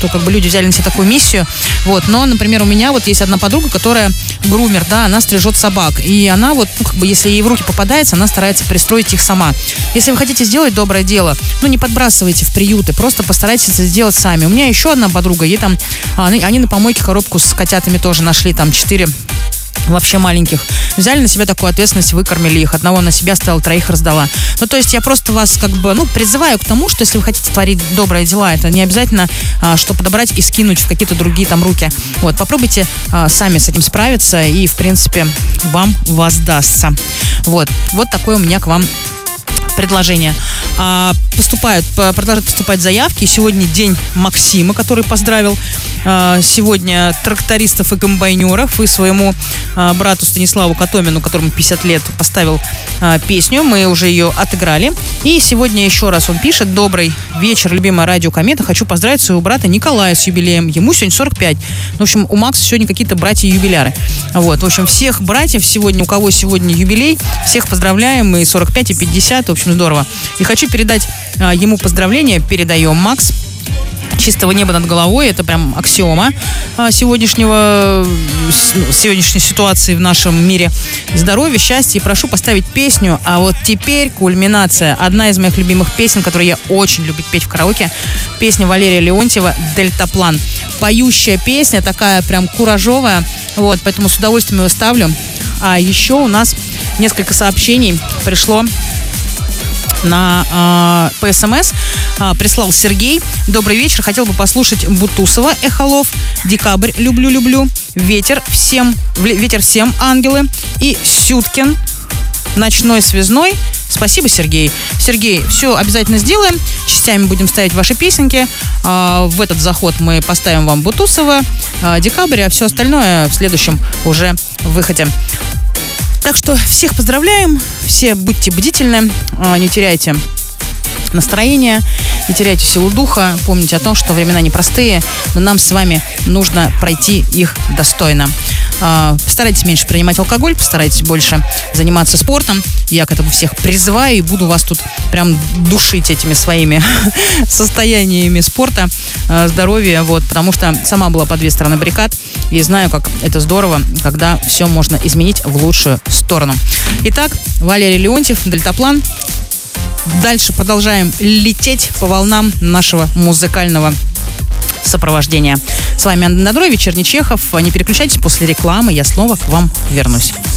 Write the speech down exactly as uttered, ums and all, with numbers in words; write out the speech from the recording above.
что как бы люди взяли на себя такую миссию. Вот. Но, например, у меня вот есть одна подруга, которая грумер, да, она стрижет собак. И она вот, ну, как бы, если ей в руки попадается, она старается пристроить их сама. Если вы хотите сделать доброе дело, ну, не подбрасывайте в приюты, просто постарайтесь это сделать сами. У меня еще одна подруга, ей там, они, они на помойке коробку с котятами тоже нашли, там, четыре вообще маленьких. Взяли на себя такую ответственность, выкормили их. Одного на себя оставила, троих раздала. Ну, то есть я просто вас как бы, ну, призываю к тому, что если вы хотите творить добрые дела, это не обязательно, а, что подобрать и скинуть в какие-то другие там руки. Вот, попробуйте а, сами с этим справиться, и, в принципе, вам воздастся. Вот, вот такое у меня к вам предложение. А, поступают, продолжают поступать заявки. Сегодня день Максима, который поздравил а, сегодня трактористов и комбайнеров, и своему а, брату Станиславу Котомину, которому пятьдесят лет, поставил а, песню. Мы уже ее отыграли. И сегодня еще раз он пишет: добрый вечер, любимая радио Комета. Хочу поздравить своего брата Николая с юбилеем. Ему сегодня сорок пять. В общем, у Макса сегодня какие-то братья-юбиляры. Вот. В общем, всех братьев сегодня, у кого сегодня юбилей, всех поздравляем. И сорок пять, и пятьдесят. В общем, здорово. И хочу передать а, ему поздравления. Передаем, Макс. Чистого неба над головой. Это прям аксиома а, сегодняшнего, сегодняшней ситуации в нашем мире. Здоровья, счастья. И прошу поставить песню. А вот теперь кульминация. Одна из моих любимых песен, которую я очень люблю петь в караоке. Песня Валерия Леонтьева «Дельтаплан». Поющая песня, такая прям куражовая. Вот, поэтому с удовольствием ее ставлю. А еще у нас несколько сообщений пришло на э, по СМС. Э, прислал Сергей. Добрый вечер. Хотел бы послушать Бутусова «Эхолов», «Декабрь» люблю-люблю, «Ветер всем», «Ветер всем ангелы» и Сюткин «Ночной связной». Спасибо, Сергей. Сергей, все обязательно сделаем. Частями будем ставить ваши песенки. Э, в этот заход мы поставим вам Бутусова, э, «Декабрь», а все остальное в следующем уже выходе. Так что всех поздравляем, все будьте бдительны, не теряйте настроение, не теряйте силу духа. Помните о том, что времена непростые, но нам с вами нужно пройти их достойно. Постарайтесь меньше принимать алкоголь, постарайтесь больше заниматься спортом. Я к этому всех призываю и буду вас тут прям душить этими своими состояниями спорта, здоровья, вот, потому что сама была по две стороны баррикад и знаю, как это здорово, когда все можно изменить в лучшую сторону. Итак, Валерий Леонтьев, «Дельтаплан». Дальше продолжаем лететь по волнам нашего музыкального сопровождения. С вами Анна Добрый, вечерний Чехов. Не переключайтесь, после рекламы я снова к вам вернусь.